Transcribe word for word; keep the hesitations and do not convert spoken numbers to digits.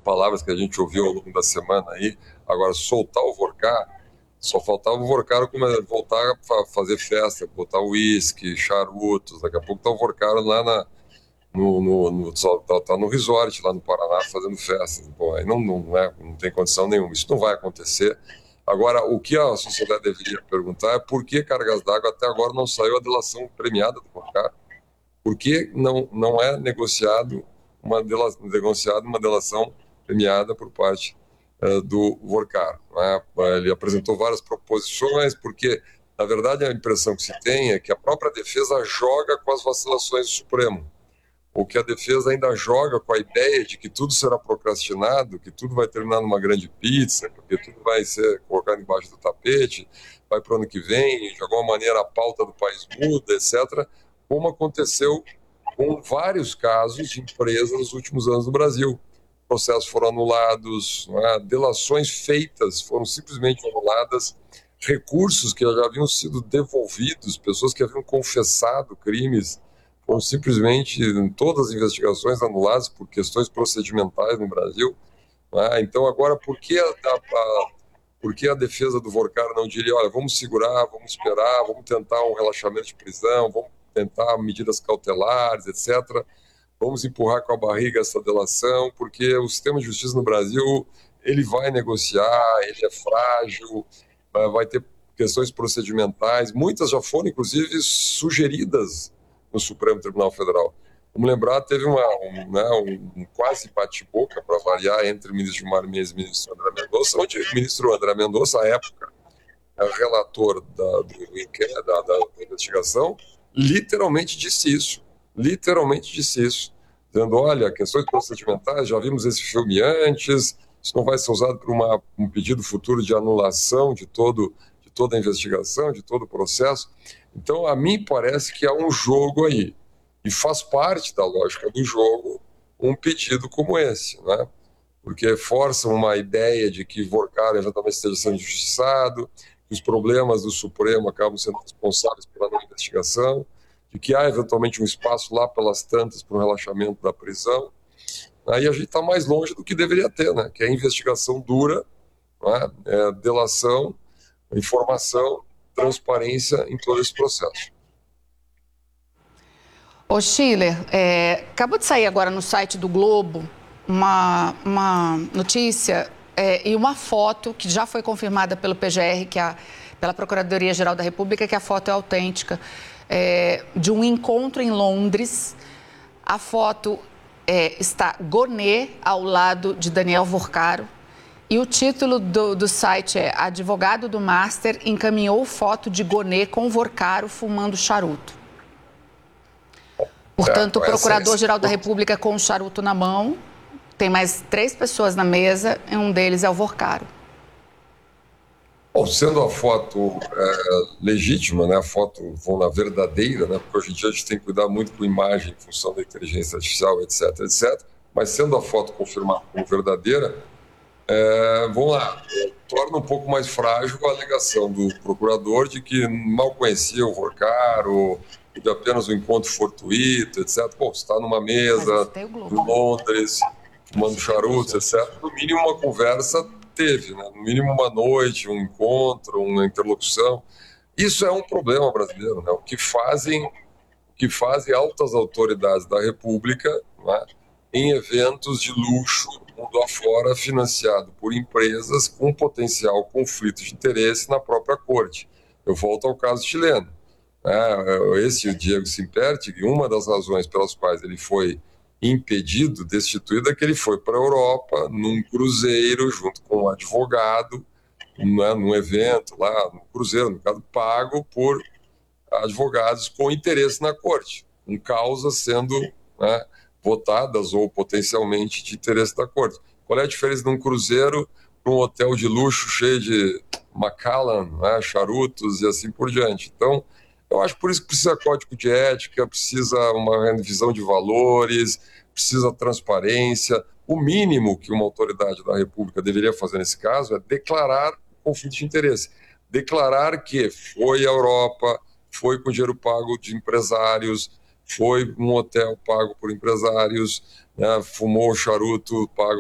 palavras que a gente ouviu ao longo da semana aí. Agora, soltar o Vorcar, só faltava o Vorcar voltar a fazer festa, botar uísque, charutos, daqui a pouco tá o Vorcar lá na, no, no, no, só tá, tá no resort lá no Paraná fazendo festas. Bom, aí não, não, é, não tem condição nenhuma, isso não vai acontecer. Agora, o que a sociedade deveria perguntar é por que Cargas d'Água até agora não saiu a delação premiada do Vorcar? Por que não, não é negociado uma, dela, negociado uma delação premiada por parte uh, do Vorcar? Né? Ele apresentou várias proposições, porque, na verdade, a impressão que se tem é que a própria defesa joga com as vacilações do Supremo, ou que a defesa ainda joga com a ideia de que tudo será procrastinado, que tudo vai terminar numa grande pizza, porque tudo vai ser colocado embaixo do tapete, vai para o ano que vem, de alguma maneira a pauta do país muda, etcétera, como aconteceu com vários casos de empresas nos últimos anos no Brasil. Processos foram anulados, né? Delações feitas foram simplesmente anuladas, recursos que já haviam sido devolvidos, pessoas que haviam confessado crimes, foram simplesmente todas as investigações anuladas por questões procedimentais no Brasil. Né? Então, agora, por que a, a, por que a defesa do Vorcar não diria, olha, vamos segurar, vamos esperar, vamos tentar um relaxamento de prisão, vamos tentar medidas cautelares, etcétera. Vamos empurrar com a barriga essa delação, porque o sistema de justiça no Brasil, ele vai negociar, ele é frágil, vai ter questões procedimentais, muitas já foram, inclusive, sugeridas no Supremo Tribunal Federal. Vamos lembrar, teve uma, um, né, um, um quase bate-boca, para variar, entre o ministro Gilmar Mendes e o ministro André Mendonça, onde o ministro André Mendonça, à época, é o relator da, do, da, da investigação, literalmente disse isso, literalmente disse isso, dizendo, olha, questões procedimentais, já vimos esse filme antes, isso não vai ser usado por uma, um pedido futuro de anulação de, todo, de toda a investigação, de todo o processo. Então, a mim parece que há um jogo aí, e faz parte da lógica do jogo um pedido como esse, né? Porque força uma ideia de que Vorcar eventualmente esteja sendo injustiçado, que os problemas do Supremo acabam sendo responsáveis pela não investigação, de que há eventualmente um espaço lá pelas tantas para o relaxamento da prisão. Aí a gente está mais longe do que deveria ter, né? Que é investigação dura, né? É delação, informação, transparência em todo esse processo. Ô Schiller, é, acabou de sair agora no site do Globo uma, uma notícia é, e uma foto que já foi confirmada pelo P G R, que é pela Procuradoria-Geral da República, que a foto é autêntica, é, de um encontro em Londres. A foto é, está Gonê ao lado de Daniel Vorcaro. E o título do, do site é Advogado do Master encaminhou foto de Gonê com Vorcaro fumando charuto. Portanto, o Procurador-Geral da República com o charuto na mão, tem mais três pessoas na mesa e um deles é o Vorcaro. Bom, sendo a foto é, legítima, né, a foto vão na verdadeira, né, porque hoje em dia a gente tem que cuidar muito com imagem em função da inteligência artificial, etc, etcétera. Mas sendo a foto confirmada como verdadeira, é, vamos lá, é, torna um pouco mais frágil a alegação do procurador de que mal conhecia o Vorcaro, de apenas um encontro fortuito, etcétera. Pô, você está numa mesa em Londres, fumando charutos, etcétera. No mínimo uma conversa teve, né? No mínimo uma noite, um encontro, uma interlocução. Isso é um problema brasileiro, né? O que fazem, o que fazem altas autoridades da República, né, em eventos de luxo mundo afora, financiado por empresas com potencial conflito de interesse na própria corte. Eu volto ao caso chileno. É, esse o Diego Simperti, uma das razões pelas quais ele foi impedido, destituído, é que ele foi para a Europa num cruzeiro junto com um advogado, né, num evento lá, no cruzeiro, no caso, pago por advogados com interesse na corte, com causas sendo, né, votadas ou potencialmente de interesse da corte. Qual é a diferença de um cruzeiro para um hotel de luxo cheio de Macallan, né, charutos e assim por diante? Então, eu acho por isso que precisa código de ética, precisa uma revisão de valores, precisa transparência. O mínimo que uma autoridade da República deveria fazer nesse caso é declarar conflito de interesse. Declarar que foi à Europa, foi com dinheiro pago de empresários, foi num hotel pago por empresários, né, fumou charuto pago